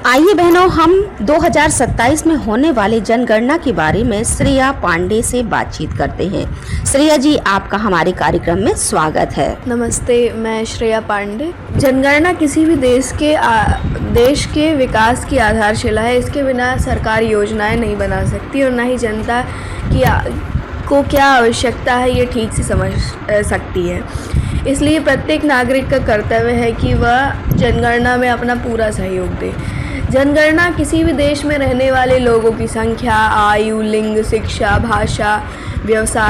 आइए बहनों, हम 2027 में होने वाली जनगणना के बारे में श्रेया पांडे से बातचीत करते हैं। श्रेया जी, आपका हमारे कार्यक्रम में स्वागत है। नमस्ते, मैं श्रेया पांडे। जनगणना किसी भी देश के विकास की आधारशिला है। इसके बिना सरकार योजनाएं नहीं बना सकती और ना ही जनता को क्या आवश्यकता है ये ठीक से समझ सकती है। इसलिए प्रत्येक नागरिक का कर्तव्य है कि वह जनगणना में अपना पूरा सहयोग दे। जनगणना किसी भी देश में रहने वाले लोगों की संख्या, आयु, लिंग, शिक्षा, भाषा, व्यवसाय